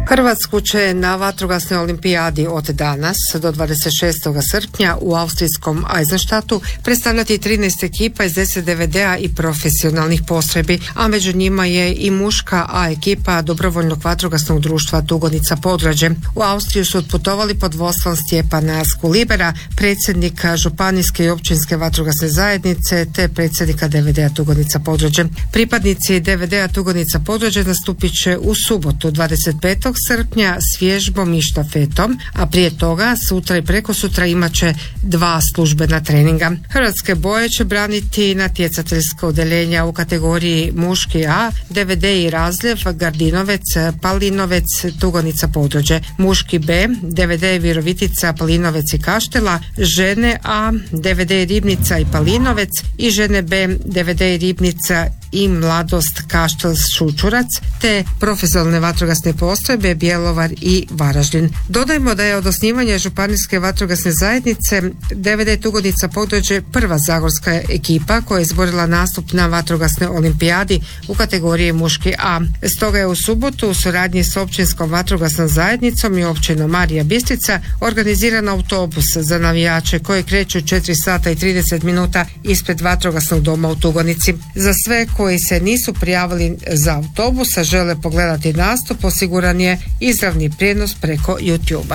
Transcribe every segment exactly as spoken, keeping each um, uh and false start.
Hrvatsku će na vatrogasnoj olimpijadi od danas do dvadeset šestog srpnja u austrijskom Eisenstadtu predstavljati trinaest ekipa iz deset D V D-a i profesionalnih postrojbi, a među njima je i muška A ekipa dobrovoljnog vatrogasnog društva Tugonica Podgrađe. U Austriju su otputovali pod vodstvom Stjepana Skulibera, predsjednika županijske i općinske vatrogasne zajednice te predsjednika D V D-a Tugonica Podgrađe. Pripadnici D V D-a Tugonica Podgrađe nastupit će u subotu dvadeset petog srpnja s vježbom i štafetom, a prije toga sutra i preko sutra imat će dva službena treninga. Hrvatske boje će braniti natjecateljska odeljenja u kategoriji muški A, D V D i Razljev, Gardinovec, Palinovec, Tugonica Podgrađe, muški B, D V D Virovitica, Palinovec i Kaštela, žene A, D V D Ribnica i Palinovec i žene B, D V D Ribnica i Mladost, Kaštel, Šučurac, te profesionalne vatrogasne postrojbe Bjelovar i Varaždin. Dodajmo da je od osnivanja županijske vatrogasne zajednice D V D Tugonica Podgrađe prva zagorska ekipa koja je izborila nastup na vatrogasnoj olimpijadi u kategoriji muški A. Stoga je u subotu u suradnji s općinskom vatrogasnom zajednicom i općinom Marija Bistrica organiziran autobus za navijače koji kreću četiri sata i trideset minuta ispred vatrogasnog doma u Tugonici. Za sve koji se nisu prijavili za autobus, a žele pogledati nastup, osiguran je izravni prijenos preko YouTube-a.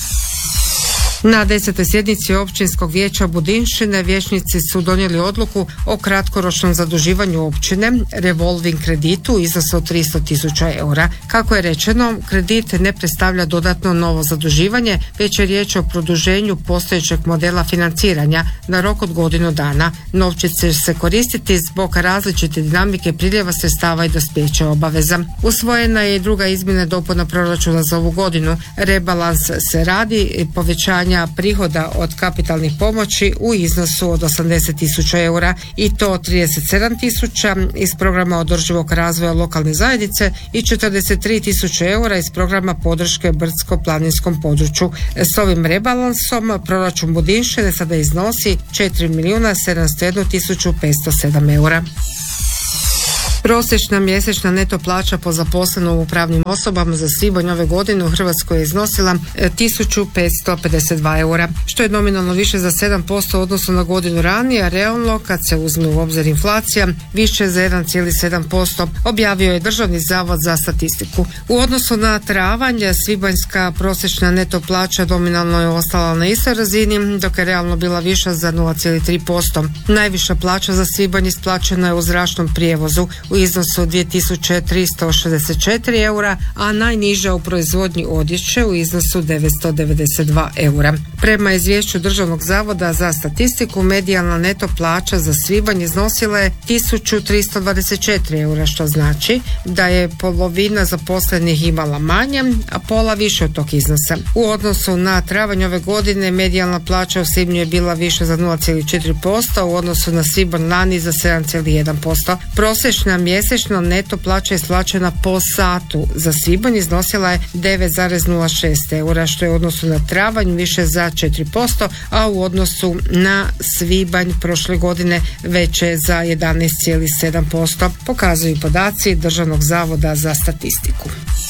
Na desetoj sjednici općinskog vijeća Budinšćine vijećnici su donijeli odluku o kratkoročnom zaduživanju općine, revolving kreditu u iznosu od tristo tisuća eura. Kako je rečeno, kredit ne predstavlja dodatno novo zaduživanje, već je riječ o produženju postojećeg modela financiranja na rok od godinu dana. Novci će se koristiti zbog različite dinamike priljeva sredstava i dospjeća obaveza. Usvojena je i druga izmjena dopuna proračuna za ovu godinu. Rebalans se radi povećanja prihoda od kapitalnih pomoći u iznosu od osamdeset tisuća eura i to trideset sedam tisuća iz programa održivog razvoja lokalne zajednice i četrdeset tri tisuće eura iz programa podrške brdsko-planinskom području. S ovim rebalansom proračun Budinšćine sada iznosi četiri milijuna sedamsto jednu tisuću petsto sedam eura. Prosječna mjesečna neto plaća po zaposlenom u pravnim osobama za svibanj ove godine u Hrvatskoj je iznosila tisuću petsto pedeset dva eura, što je nominalno više za sedam posto u odnosu na godinu ranije, a realno, kad se uzme u obzir inflacija, više za jedan zarez sedam posto, objavio je Državni zavod za statistiku. U odnosu na travanj, svibanjska prosječna neto plaća nominalno je ostala na istoj razini, dok je realno bila viša za nula zarez tri posto. Najviša plaća za svibanj isplaćena je u zračnom prijevozu u iznosu dvije tisuće tristo šezdeset četiri eura, a najniža u proizvodnji odjeće u iznosu devetsto devedeset dva eura. Prema izvješću Državnog zavoda za statistiku, medijalna neto plaća za svibanj iznosila je tisuću tristo dvadeset četiri eura, što znači da je polovina zaposlenih imala manje, a pola više od tog iznosa. U odnosu na travanj ove godine, medijalna plaća u svibnju je bila više za nula zarez četiri posto, u odnosu na svibanj lani za sedam zarez jedan posto. Prosječna mjesečno neto plaća isplaćena po satu za svibanj iznosila je devet zarez nula šest eura, što je u odnosu na travanj više za četiri posto, a u odnosu na svibanj prošle godine veće za jedanaest zarez sedam posto, pokazuju podaci Državnog zavoda za statistiku.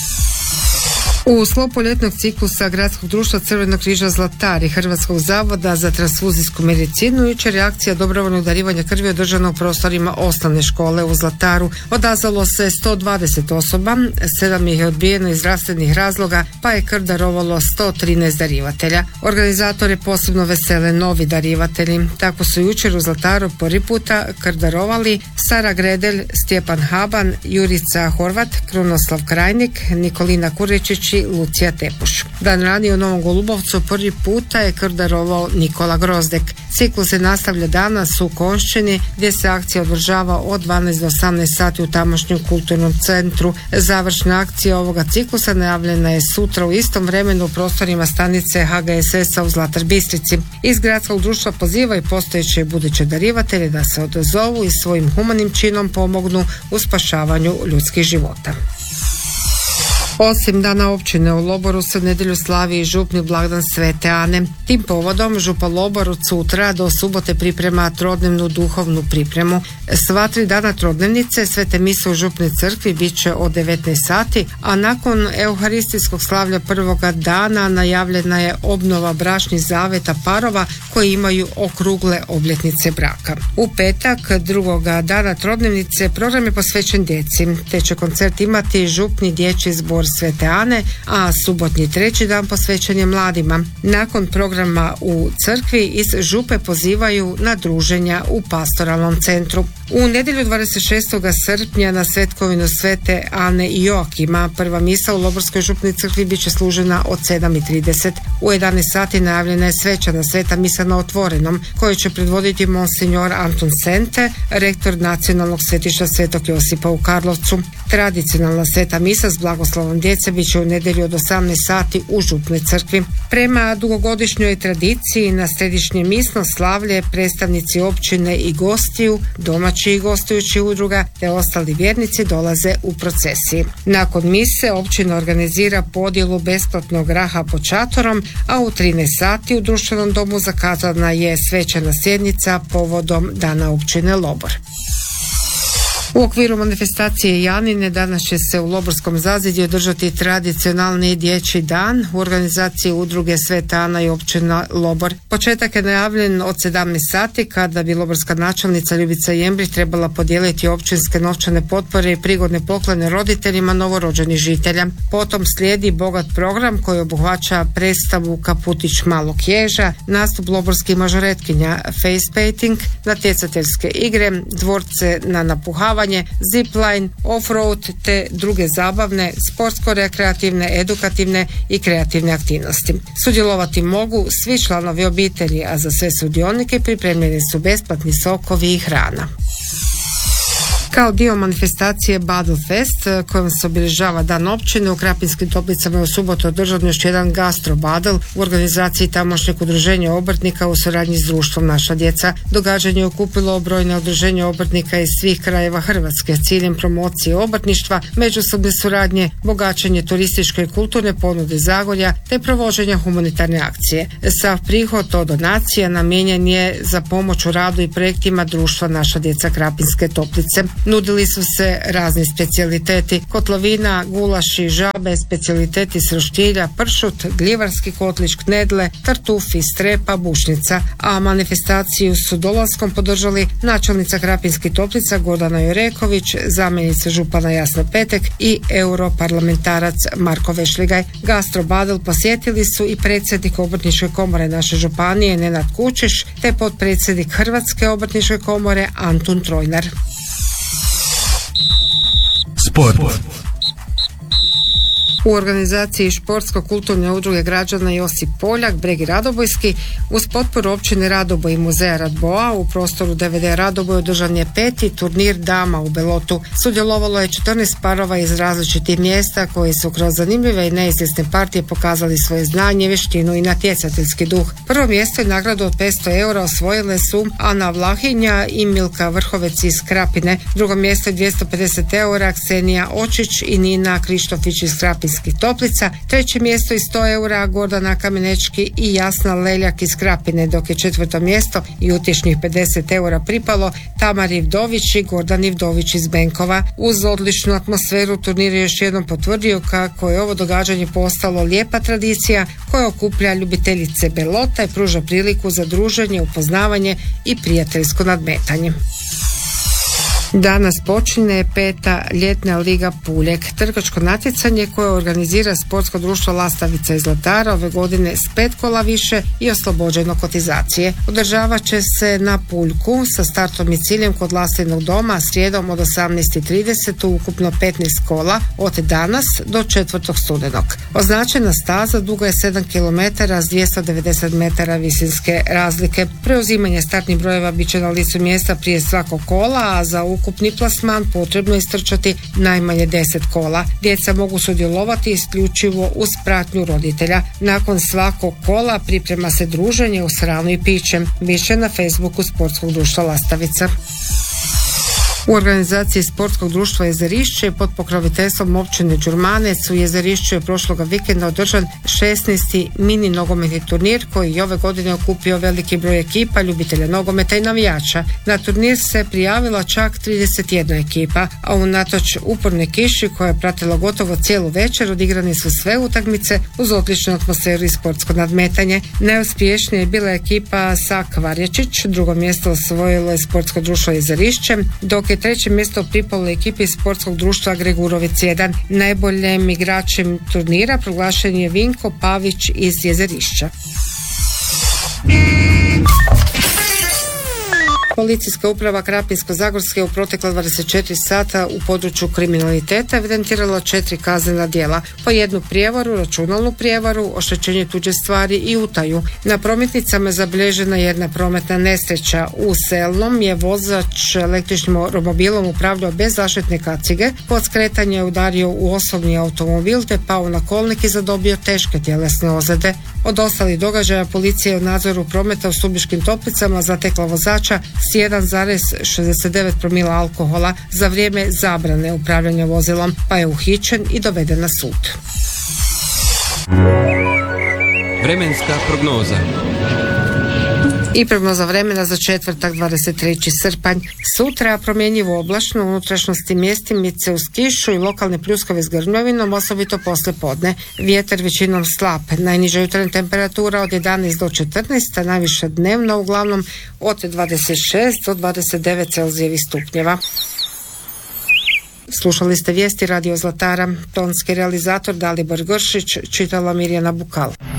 U sklopu ljetnog ciklusa Gradskog društva Crvenog križa Zlatar i Hrvatskog zavoda za transfuzijsku medicinu jučer je akcija dobrovoljnog darivanja krvi održana u prostorima osnovne škole u Zlataru. Odazvalo se sto dvadeset osoba, sedam ih je odbijeno iz zdravstvenih razloga, pa je krv darovalo sto trinaest darivatelja. Organizatore posebno vesele novi darivatelji. Tako su jučer u Zlataru prvi puta krv darovali Sara Gredelj, Stjepan Haban, Jurica Horvat, Krunoslav Krajnik, Nikolina Kuričić i Lucija Tepuš. Dan ranije u Novom Golubovcu prvi puta je krv darovao Nikola Grozdek. Ciklus se nastavlja danas u Konjšćini, gdje se akcija održava od dvanaest do osamnaest sati u tamošnjem kulturnom centru. Završna akcija ovoga ciklusa najavljena je sutra u istom vremenu u prostorima stanice H G S S-a u Zlatar Bistrici. Iz Gradskog društva poziva i postojeće i buduće darivatelje da se odazovu i svojim humanim činom pomognu u spašavanju ljudskih života. Osim Dana općine u Loboru se u nedjelju slavi i župni blagdan Svete Ane. Tim povodom župa Lobor od sutra do subote priprema trodnevnu duhovnu pripremu. Sva tri dana trodnevnice svete mise u župnoj crkvi bit će od devetnaest sati, a nakon euharistijskog slavlja prvoga dana najavljena je obnova bračnih zaveta parova koji imaju okrugle obljetnice braka. U petak drugoga dana trodnevnice program je posvećen djeci, te će koncert imati župni dječji zbor Svete Ane, a subotnji treći dan posvećen je mladima. Nakon programa u crkvi iz župe pozivaju na druženja u pastoralnom centru. U nedjelju dvadeset šestog srpnja na svetkovinu Svete Ane i Joakima prva misa u Loborskoj župnoj crkvi bit će služena od sedam i trideset. U jedanaest sati najavljena je svečana sveta misa na otvorenom koju će predvoditi monsignor Antun Sente, rektor nacionalnog svetišta Svetog Josipa u Karlovcu. Tradicionalna sveta misa s blagoslovom djece bit će u nedjelju od osamnaest sati u župnoj crkvi. Prema dugogodišnjoj tradiciji na središnje misno slavlje predstavnici općine i gostiju, domaći i gostujući udruga te ostali vjernici dolaze u procesiji. Nakon mise općina organizira podjelu besplatnog graha pod šatorom, a u trinaest sati u društvenom domu zakazana je svečana sjednica povodom Dana općine Lobor. U okviru manifestacije Janine danas će se u Loborskom zazidju održati tradicionalni dječji dan u organizaciji udruge Sveta Ana i općina Lobor. Početak je najavljen od sedamnaest sati kada bi loborska načelnica Ljubica Jembrih trebala podijeliti općinske novčane potpore i prigodne poklone roditeljima novorođenih žitelja. Potom slijedi bogat program koji obuhvaća predstavu Kaputić malog ježa, nastup loborskih mažoretkinja, face painting, natjecateljske igre, dvorce na napuhavanje, zipline, off-road te druge zabavne, sportsko-rekreativne, edukativne i kreativne aktivnosti. Sudjelovati mogu svi članovi obitelji, a za sve sudionike pripremljeni su besplatni sokovi i hrana. Kao dio manifestacije Badel Fest kojom se obilježava dan općine, u Krapinskim Toplicama je u subotu održan još jedan gastro badel u organizaciji tamošnjeg udruženja obrtnika u suradnji s društvom Naša djeca. Događanje je okupilo brojne udruženja obrtnika iz svih krajeva Hrvatske s ciljem promocije obrtništva, međusobne suradnje, bogaćenje turističke i kulturne ponude Zagorja te provođenja humanitarne akcije. Sav prihod od donacija namijenjen je za pomoć u radu i projektima društva Naša djeca Krapinske Toplice. Nudili su se razni specijaliteti, kotlovina, gulaši, žabe, specijaliteti s roštilja, pršut, gljivarski kotlić, knedle, tartufi, strepa, bušnica, a manifestaciju su dolaskom podržali načelnica Krapinskih Toplica Gordana Jureković, zamjenica župana Jasna Petek i europarlamentarac Marko Vešligaj. Gastro badel posjetili su i predsjednik Obrtničke komore naše županije Nenad Kučiš te potpredsjednik Hrvatske obrtničke komore Antun Trojnar. Sport. U organizaciji športsko-kulturne udruge građana Josip Poljak, Breg i Radobojski uz potporu općine Radoboj i muzeja Radboa u prostoru D V D Radoboj održan je peti turnir dama u Belotu. Sudjelovalo je četrnaest parova iz različitih mjesta koji su kroz zanimljive i neizvjesne partije pokazali svoje znanje, vještinu i natjecateljski duh. Prvo mjesto i nagradu od petsto eura osvojile su Ana Vlahinja i Milka Vrhovec iz Krapine. Drugo mjesto je dvjesto pedeset eura Ksenija Očić i Nina Krištofić iz Krapinskih Toplica. Treće mjesto i sto eura Gordana Kamenečki i Jasna Leljak iz Krapine, dok je četvrto mjesto i utješnih pedeset eura pripalo Tamari Ivdović i Gordan Ivdović iz Benkova. Uz odličnu atmosferu turnir je još jednom potvrdio kako je ovo događanje postalo lijepa tradicija koja okuplja ljubiteljice Belota i pruža priliku za druženje, upoznavanje i prijateljsko nadmetanje. Danas počinje peta ljetna liga Puljek, trkačko natjecanje koje organizira sportsko društvo Lastavica iz Zlatara ove godine s pet kola više i oslobođeno kotizacije. Održavat će se na Puljku sa startom i ciljem kod Lastinog doma srijedom od osamnaest i trideset u ukupno petnaest kola od danas do četvrtog studenog. Označena staza duga je sedam kilometara s dvjesto devedeset metara visinske razlike. Preuzimanje startnih brojeva bit će na licu mjesta prije svakog kola, a za ukupni plasman potrebno je istrčati najmanje deset kola. Djeca mogu sudjelovati isključivo uz pratnju roditelja. Nakon svakog kola priprema se druženje uz hranu i piće. Više na Facebooku sportskog društva Lastavica. U organizaciji sportskog društva Jezerišće pod pokroviteljstvom općine Đurmanec u Jezerišću je prošloga vikenda održan šesnaesti mini nogometni turnir koji je ove godine okupio veliki broj ekipa, ljubitelja nogometa i navijača. Na turnir se prijavila čak trideset jedna ekipa, a unatoč uporne kiši koja je pratila gotovo cijelu večer odigrane su sve utakmice uz odličnu atmosferu i sportsko nadmetanje. Najuspješnija je bila ekipa sa Kvarjačić, drugo mjesto osvojilo je sportsko društvo Jezerišće, dok je treće mjesto pripalo ekipi sportskog društva Gregurovic jedan. Najboljim igračem turnira proglašen je Vinko Pavić iz Jezerišća. Policijska uprava Krapinsko-zagorske u protekla dvadeset četiri sata u području kriminaliteta evidentirala četiri kaznena djela, po jednu prijevaru, računalnu prijevaru, oštećenje tuđe stvari i utaju. Na prometnicama je zabilježena jedna prometna nesreća. U Selnom je vozač električnim romobilom upravljao bez zaštitne kacige, kod skretanja je udario u osobni automobil te pao na kolnik i zadobio teške tjelesne ozljede. Od ostalih događaja policija je u nadzoru prometa u Stubiškim Toplicama zatekla vozača s jedan zarez šezdeset devet promila alkohola za vrijeme zabrane upravljanja vozilom, pa je uhićen i doveden na sud. Vremenska prognoza. I prognoza vremena za četvrtak dvadeset treći srpanj. Sutra promjenjivo oblačno, u unutrašnjosti mjestimice uz kišu i lokalne pljuskave s grmljavinom, osobito poslije podne. Vjetar većinom slab. Najniža jutarnja temperatura od jedanaest do četrnaest, a najviša dnevna uglavnom od dvadeset šest do dvadeset devet Celzijevih stupnjeva. Slušali ste vijesti Radio Zlatara. Tonski realizator Dalibor Gršić, čitala Mirjana Bukal.